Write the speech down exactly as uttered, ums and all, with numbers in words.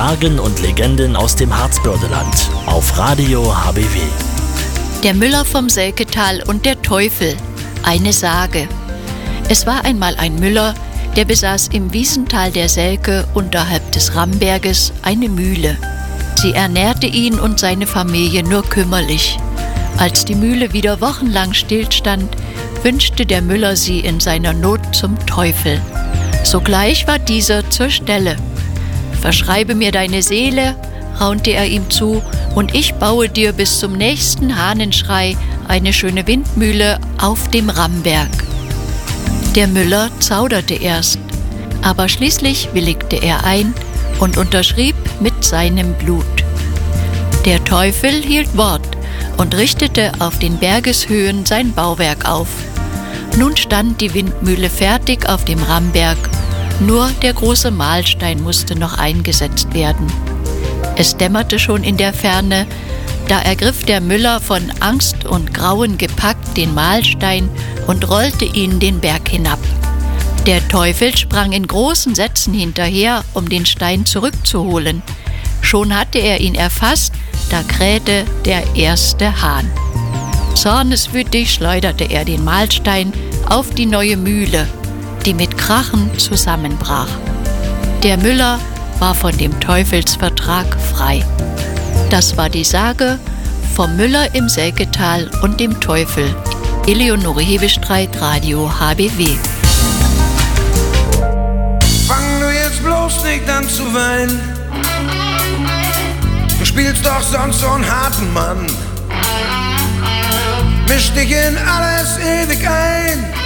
Sagen und Legenden aus dem Harzbördeland auf Radio H B W. Der Müller vom Selketal und der Teufel. Eine Sage. Es war einmal ein Müller, der besaß im Wiesental der Selke unterhalb des Ramberges eine Mühle. Sie ernährte ihn und seine Familie nur kümmerlich. Als die Mühle wieder wochenlang stillstand, wünschte der Müller sie in seiner Not zum Teufel. Sogleich war dieser zur Stelle. »Verschreibe mir deine Seele«, raunte er ihm zu, »und ich baue dir bis zum nächsten Hahnenschrei eine schöne Windmühle auf dem Ramberg.« Der Müller zauderte erst, aber schließlich willigte er ein und unterschrieb mit seinem Blut. Der Teufel hielt Wort und richtete auf den Bergeshöhen sein Bauwerk auf. Nun stand die Windmühle fertig auf dem Ramberg, nur der große Mahlstein musste noch eingesetzt werden. Es dämmerte schon in der Ferne, da ergriff der Müller von Angst und Grauen gepackt den Mahlstein und rollte ihn den Berg hinab. Der Teufel sprang in großen Sätzen hinterher, um den Stein zurückzuholen. Schon hatte er ihn erfasst, da krähte der erste Hahn. Zorneswütig schleuderte er den Mahlstein auf die neue Mühle, die mit Krachen zusammenbrach. Der Müller war von dem Teufelsvertrag frei. Das war die Sage vom Müller im Selketal und dem Teufel. Eleonore Hebestreit, Radio H B W. Fang du jetzt bloß nicht an zu weinen. Du spielst doch sonst so einen harten Mann. Misch dich in alles ewig ein.